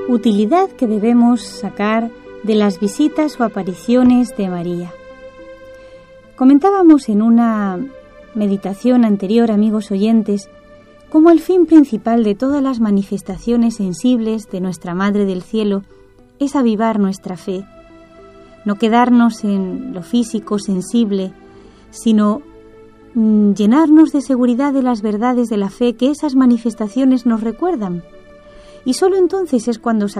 Utilidad que debemos sacar de las visitas o apariciones de María. Comentábamos en una meditación anterior, amigos oyentes, cómo el fin principal de todas las manifestaciones sensibles de nuestra Madre del Cielo es avivar nuestra fe, no quedarnos en lo físico sensible, sino llenarnos de seguridad de las verdades de la fe que esas manifestaciones nos recuerdan. Y solo entonces es cuando